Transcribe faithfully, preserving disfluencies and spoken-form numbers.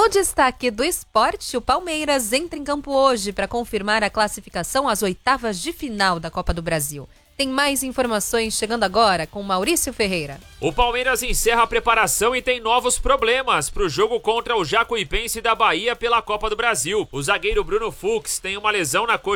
No destaque do esporte, o Palmeiras entra em campo hoje para confirmar a classificação às oitavas de final da Copa do Brasil. Tem mais informações chegando agora com Maurício Ferreira. O Palmeiras encerra a preparação e tem novos problemas para o jogo contra o Jacuipense da Bahia pela Copa do Brasil. O zagueiro Bruno Fux tem uma lesão na coxa